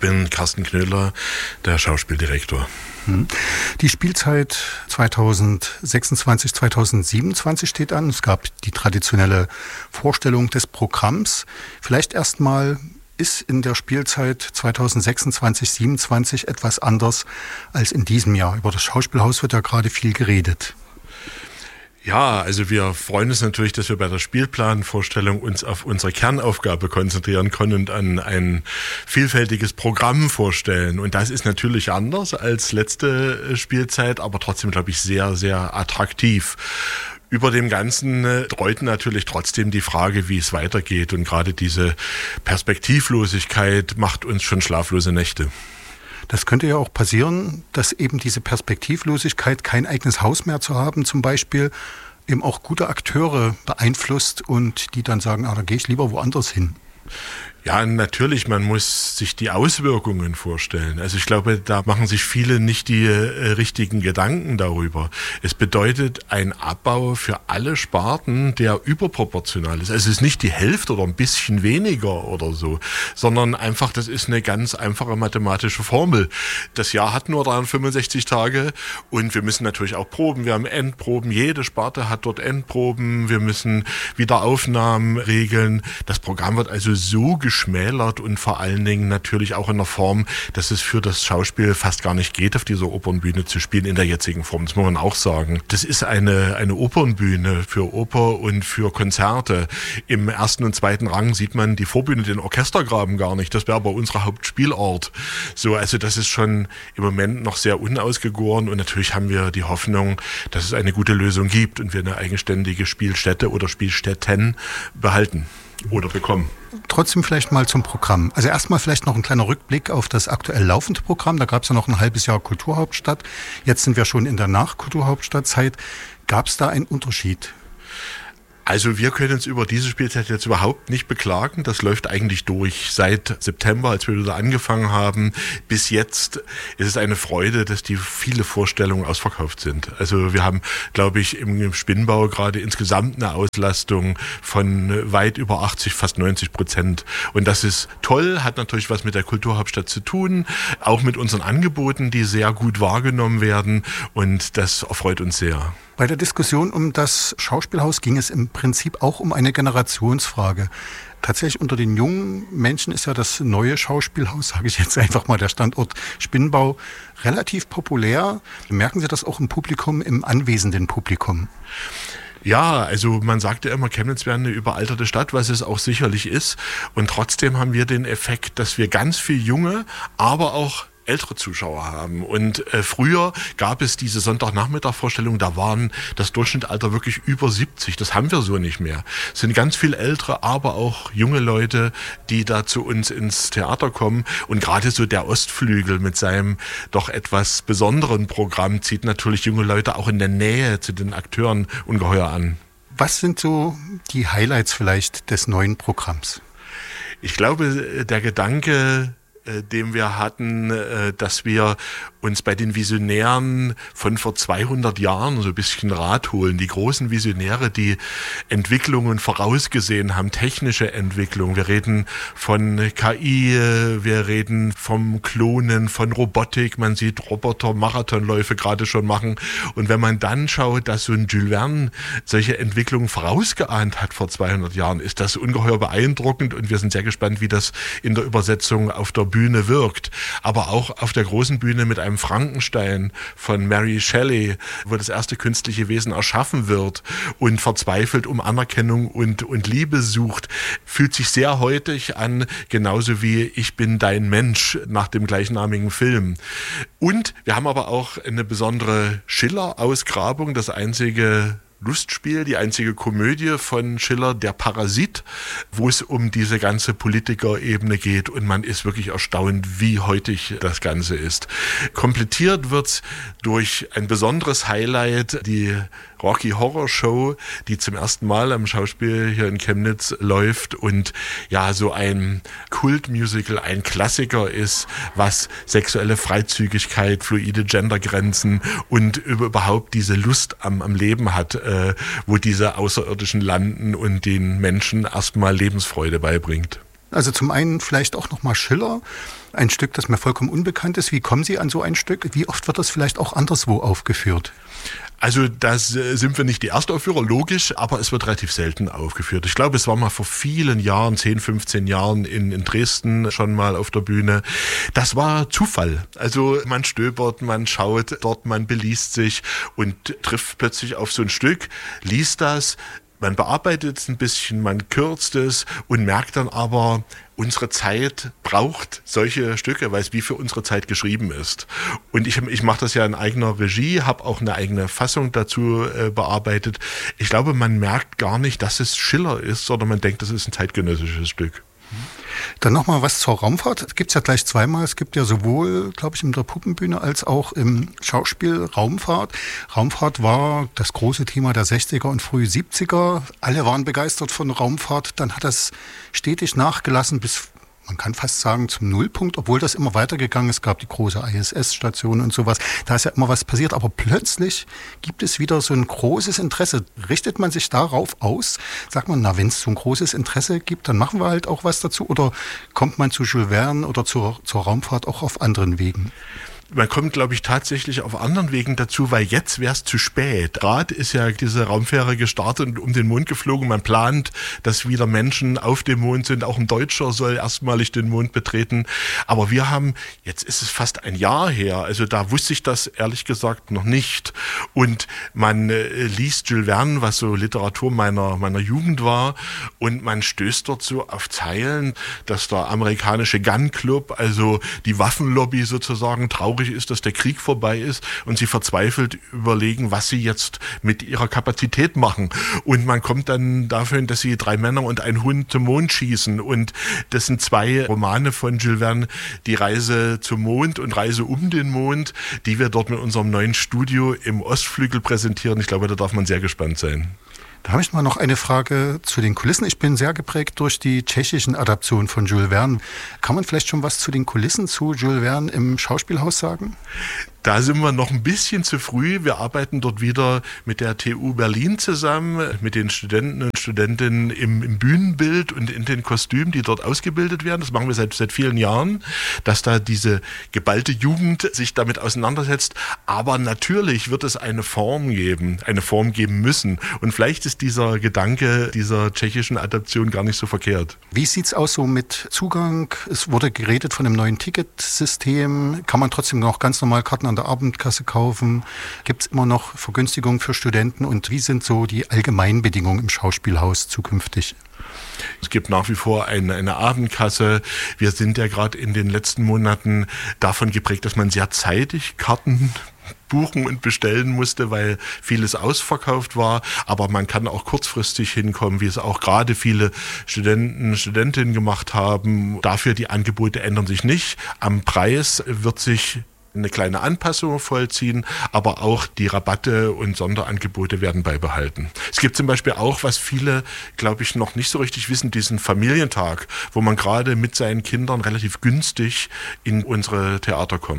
bin Carsten Knödler, der Schauspieldirektor. Die Spielzeit 2026, 2027 steht an. Es gab die traditionelle Vorstellung des Programms. Vielleicht erstmal, ist in der Spielzeit 2026, 2027 etwas anders als in diesem Jahr? Über das Schauspielhaus wird ja gerade viel geredet. Ja, also wir freuen uns natürlich, dass wir bei der Spielplanvorstellung uns auf unsere Kernaufgabe konzentrieren können und an ein vielfältiges Programm vorstellen. Und das ist natürlich anders als letzte Spielzeit, aber trotzdem, glaube ich, sehr, sehr attraktiv. Über dem Ganzen dreut natürlich trotzdem die Frage, wie es weitergeht. Und gerade diese Perspektivlosigkeit macht uns schon schlaflose Nächte. Das könnte ja auch passieren, dass eben diese Perspektivlosigkeit, kein eigenes Haus mehr zu haben zum Beispiel, eben auch gute Akteure beeinflusst und die dann sagen, da gehe ich lieber woanders hin. Ja, natürlich, man muss sich die Auswirkungen vorstellen. Also ich glaube, da machen sich viele nicht die richtigen Gedanken darüber. Es bedeutet ein Abbau für alle Sparten, der überproportional ist. Also es ist nicht die Hälfte oder ein bisschen weniger oder so, sondern einfach, das ist eine ganz einfache mathematische Formel. Das Jahr hat nur 365 Tage und wir müssen natürlich auch proben. Wir haben Endproben, jede Sparte hat dort Endproben. Wir müssen Wiederaufnahmen regeln. Das Programm wird also so geschmälert und vor allen Dingen natürlich auch in der Form, dass es für das Schauspiel fast gar nicht geht, auf dieser Opernbühne zu spielen in der jetzigen Form. Das muss man auch sagen. Das ist eine Opernbühne für Oper und für Konzerte. Im ersten und zweiten Rang sieht man die Vorbühne, den Orchestergraben gar nicht. Das wäre aber unser Hauptspielort. So, also das ist schon im Moment noch sehr unausgegoren und natürlich haben wir die Hoffnung, dass es eine gute Lösung gibt und wir eine eigenständige Spielstätte oder Spielstätten behalten oder bekommen. Trotzdem vielleicht mal zum Programm. Also erstmal vielleicht noch ein kleiner Rückblick auf das aktuell laufende Programm. Da gab es ja noch ein halbes Jahr Kulturhauptstadt. Jetzt sind wir schon in der Nach-Kulturhauptstadtzeit. Gab es da einen Unterschied? Also wir können uns über diese Spielzeit jetzt überhaupt nicht beklagen. Das läuft eigentlich durch. Seit September, als wir wieder angefangen haben, bis jetzt ist es eine Freude, dass die viele Vorstellungen ausverkauft sind. Also wir haben, glaube ich, im Spinnbau gerade insgesamt eine Auslastung von weit über 80, fast 90%. Und das ist toll, hat natürlich was mit der Kulturhauptstadt zu tun, auch mit unseren Angeboten, die sehr gut wahrgenommen werden. Und das erfreut uns sehr. Bei der Diskussion um das Schauspielhaus ging es im Prinzip auch um eine Generationsfrage. Tatsächlich unter den jungen Menschen ist ja das neue Schauspielhaus, sage ich jetzt einfach mal, der Standort Spinnbau, relativ populär. Merken Sie das auch im Publikum, im anwesenden Publikum? Ja, also man sagt ja immer, Chemnitz wäre eine überalterte Stadt, was es auch sicherlich ist. Und trotzdem haben wir den Effekt, dass wir ganz viel junge, aber auch ältere Zuschauer haben. Und früher gab es diese Sonntagnachmittag-Vorstellung, da waren das Durchschnittsalter wirklich über 70. Das haben wir so nicht mehr. Es sind ganz viel ältere, aber auch junge Leute, die da zu uns ins Theater kommen. Und gerade so der Ostflügel mit seinem doch etwas besonderen Programm zieht natürlich junge Leute auch in der Nähe zu den Akteuren ungeheuer an. Was sind so die Highlights vielleicht des neuen Programms? Ich glaube, der Gedanke, den wir hatten, dass wir uns bei den Visionären von vor 200 Jahren so ein bisschen Rat holen. Die großen Visionäre, die Entwicklungen vorausgesehen haben, technische Entwicklung. Wir reden von KI, wir reden vom Klonen, von Robotik. Man sieht Roboter Marathonläufe gerade schon machen. Und wenn man dann schaut, dass so ein Jules Verne solche Entwicklungen vorausgeahnt hat vor 200 Jahren, ist das ungeheuer beeindruckend und wir sind sehr gespannt, wie das in der Übersetzung auf der Bühne wirkt. Aber auch auf der großen Bühne mit einem Frankenstein von Mary Shelley, wo das erste künstliche Wesen erschaffen wird und verzweifelt um Anerkennung und Liebe sucht, fühlt sich sehr heutig an, genauso wie Ich bin dein Mensch nach dem gleichnamigen Film. Und wir haben aber auch eine besondere Schiller-Ausgrabung, das einzige Lustspiel, die einzige Komödie von Schiller, Der Parasit, wo es um diese ganze Politikerebene geht und man ist wirklich erstaunt, wie heutig das Ganze ist. Komplettiert wird's durch ein besonderes Highlight, die Rocky Horror Show, die zum ersten Mal am Schauspiel hier in Chemnitz läuft und ja so ein Kultmusical, ein Klassiker ist, was sexuelle Freizügigkeit, fluide Gendergrenzen und überhaupt diese Lust am Leben hat, wo diese Außerirdischen landen und den Menschen erstmal Lebensfreude beibringt. Also zum einen vielleicht auch nochmal Schiller, ein Stück, das mir vollkommen unbekannt ist. Wie kommen Sie an so ein Stück? Wie oft wird das vielleicht auch anderswo aufgeführt? Also das sind wir nicht die Erstaufführer, logisch, aber es wird relativ selten aufgeführt. Ich glaube, es war mal vor vielen Jahren, 10, 15 Jahren in Dresden schon mal auf der Bühne. Das war Zufall. Also man stöbert, man schaut dort, man beliest sich und trifft plötzlich auf so ein Stück, liest das. Man bearbeitet es ein bisschen, man kürzt es und merkt dann aber, unsere Zeit braucht solche Stücke, weil es wie für unsere Zeit geschrieben ist. Und ich mache das ja in eigener Regie, habe auch eine eigene Fassung dazu bearbeitet. Ich glaube, man merkt gar nicht, dass es Schiller ist, sondern man denkt, das ist ein zeitgenössisches Stück. Dann nochmal was zur Raumfahrt. Es gibt ja gleich zweimal. Es gibt ja sowohl, glaube ich, in der Puppenbühne als auch im Schauspiel Raumfahrt. Raumfahrt war das große Thema der 60er und früh 70er. Alle waren begeistert von Raumfahrt. Dann hat das stetig nachgelassen bis, man kann fast sagen, zum Nullpunkt, obwohl das immer weitergegangen ist. Es gab die große ISS-Station und sowas. Da ist ja immer was passiert. Aber plötzlich gibt es wieder so ein großes Interesse. Richtet man sich darauf aus? Sagt man, na, wenn es so ein großes Interesse gibt, dann machen wir halt auch was dazu. Oder kommt man zu Jules Verne oder zur Raumfahrt auch auf anderen Wegen? Man kommt, glaube ich, tatsächlich auf anderen Wegen dazu, weil jetzt wäre es zu spät. Gerade ist ja diese Raumfähre gestartet und um den Mond geflogen. Man plant, dass wieder Menschen auf dem Mond sind. Auch ein Deutscher soll erstmalig den Mond betreten. Aber wir haben, jetzt ist es fast ein Jahr her, also da wusste ich das ehrlich gesagt noch nicht. Und man liest Jules Verne, was so Literatur meiner Jugend war, und man stößt dort so auf Zeilen, dass der amerikanische Gun Club, also die Waffenlobby sozusagen, traurig ist, dass der Krieg vorbei ist und sie verzweifelt überlegen, was sie jetzt mit ihrer Kapazität machen. Und man kommt dann dafür, dass sie 3 Männer und ein Hund zum Mond schießen. Und das sind 2 Romane von Jules Verne, die Reise zum Mond und Reise um den Mond, die wir dort mit unserem neuen Studio im Ostflügel präsentieren. Ich glaube, da darf man sehr gespannt sein. Da habe ich mal noch eine Frage zu den Kulissen. Ich bin sehr geprägt durch die tschechischen Adaptionen von Jules Verne. Kann man vielleicht schon was zu den Kulissen zu Jules Verne im Schauspielhaus sagen? Da sind wir noch ein bisschen zu früh. Wir arbeiten dort wieder mit der TU Berlin zusammen, mit den Studenten und Studentinnen im Bühnenbild und in den Kostümen, die dort ausgebildet werden. Das machen wir seit vielen Jahren, dass da diese geballte Jugend sich damit auseinandersetzt. Aber natürlich wird es eine Form geben müssen. Und vielleicht ist dieser Gedanke dieser tschechischen Adaption gar nicht so verkehrt. Wie sieht's aus so mit Zugang? Es wurde geredet von einem neuen Ticketsystem. Kann man trotzdem noch ganz normal Karten an der Abendkasse kaufen? Gibt es immer noch Vergünstigungen für Studenten? Und wie sind so die Allgemeinbedingungen im Schauspielhaus zukünftig? Es gibt nach wie vor eine Abendkasse. Wir sind ja gerade in den letzten Monaten davon geprägt, dass man sehr zeitig Karten buchen und bestellen musste, weil vieles ausverkauft war. Aber man kann auch kurzfristig hinkommen, wie es auch gerade viele Studenten, Studentinnen gemacht haben. Dafür die Angebote ändern sich nicht. Am Preis wird sich eine kleine Anpassung vollziehen, aber auch die Rabatte und Sonderangebote werden beibehalten. Es gibt zum Beispiel auch, was viele, glaube ich, noch nicht so richtig wissen, diesen Familientag, wo man gerade mit seinen Kindern relativ günstig in unsere Theater kommt.